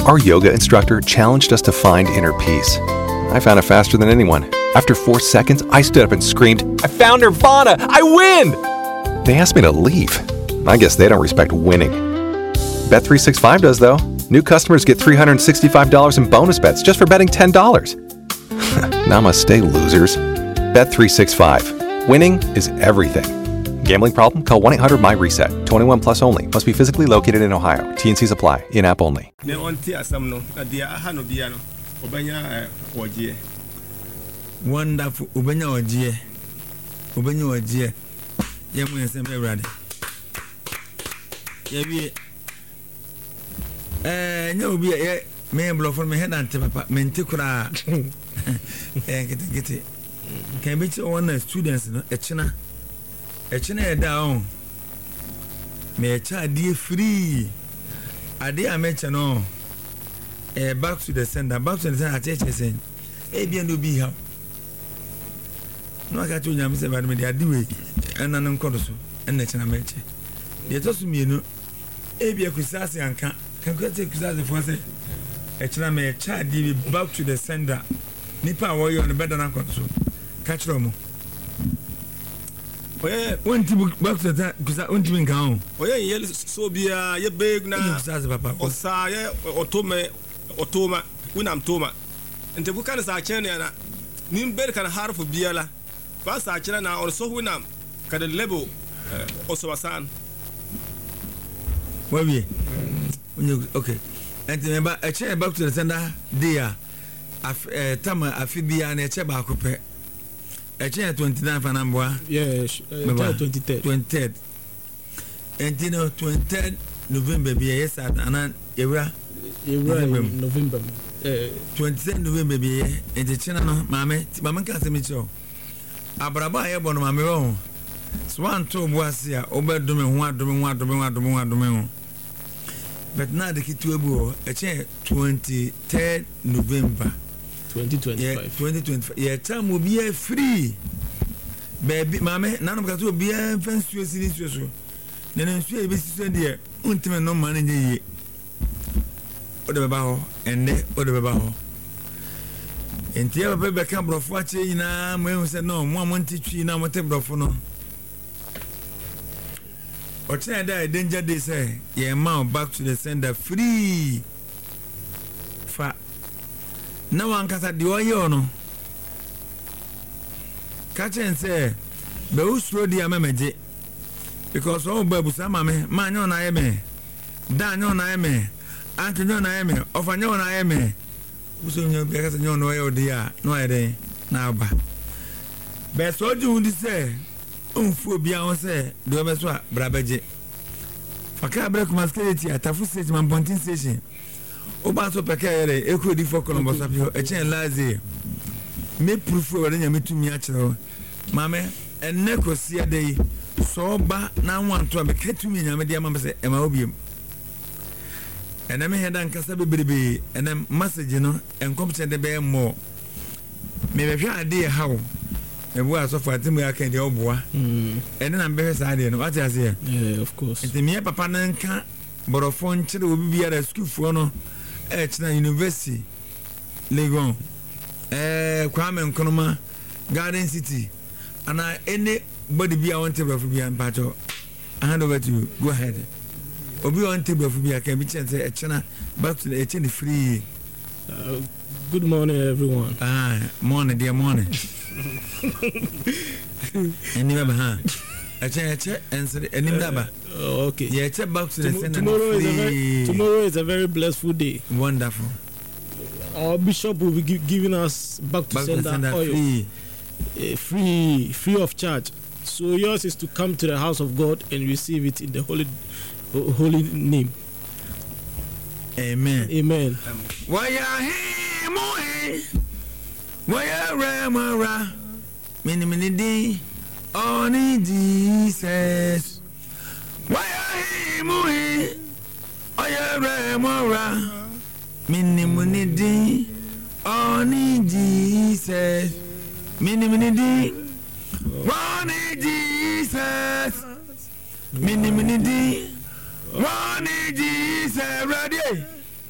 Our yoga instructor challenged us to find inner peace. I found it faster than anyone. After 4 seconds, I stood up and screamed, "I found Nirvana! I win!" They asked me to leave. I guess they don't respect winning. Bet365 does, though. New customers get $365 in bonus bets just for betting $10. Namaste, losers. Bet365. Winning is everything. Gambling problem? Call 1-800-MY-RESET. 21 plus only. Must be physically located in Ohio. T&Cs apply. In-app only. Wonderful. Ubenya ojie. Yemu yesem everybody. Yebi nyobi me blow for me head and papa menti kura. Get. Can be one students no echina e down. Me cha die free. Ade amecha no. Back to the sender. Back to the sender church saying. Bien do be how. No aka to nyam se ba me dey we enanem kodo so ena chena meche ye to so mienu bia kusase anka kan kwete kusase fo se e chena me cha di back to the sender nipa wo yo no beda na kodo so ka chiro mo oye wonti back to the kusa wonti min kan oye ye so bia ye beg na kusase papa o sa ye otoma winam toma ente bu kan sa chene na nim ber kan harfu bia la Pass a china now or so winam, can a level also a son. Well, okay. And remember a chair back to the sender, dear. Tama a fibia and a chair back up. A chair 29 for number. Yes, 23rd. And you know, 23rd November, be yes, and era November. 23rd November, be and the channel, mamma, can't see me so. Abraba ye bono mame wo swan to boase a obedume ho adome but na de kitu ebu o e che 23rd November 2025 ye time obi e free baby mame nanom ka to obi e fansuo sini so ne nsuo e be siso de untime no man nye yi o de beba ho ende o de beba ho Enti ya bebe ka brofo ache nyina mo ehu se no mo amontitwi na mote brofo no o tena da danger day say ye ma back to the sender free fa na wan kasa di oye no ka chen se be usro di amemeje because all babu sama me ma nyo na ye me da nyo na ye me anti nyo na ye me ofa nyo na ye me Uso nyo bia ka nyo no e dia no e den na aba be so di undi se unfu bia won se do be so a brabeje faka break masquerade atafu stage man bontin station o ba so peka yere ekodi for Colombo sapio e chen lazy me proof we nya metumi a kire mame enne kosia dey so ba na wanto a be katumi nya me dia mama se e ma obiem and I'm here and Casabe baby and then message and competent the bear more. Maybe I idea how and we are so far to me I can the old boy and then I'm very sad what I say. Yeah, of course. The mere papa nanka but a phone child will be at a school for no at University Legon Kwame Nkrumah Garden City and anybody be I want to be and Pacho. I hand over to you. Go ahead. Obi on table for me, I can be chance a channel back to the chain free. Good morning, everyone. Morning, dear morning. And never, I check answer any number. Okay. Yeah, check back to the center. Tomorrow is a very blessful day. Wonderful. Our bishop will be giving us back to sender oil. Free of charge. So yours is to come to the house of God and receive it in the holy name. Amen. Amen. Waya mini di oni Jesus. Waya mini di oni Jesus. Mini di oni Jesus. Mini di Ronnie Jesus, ready?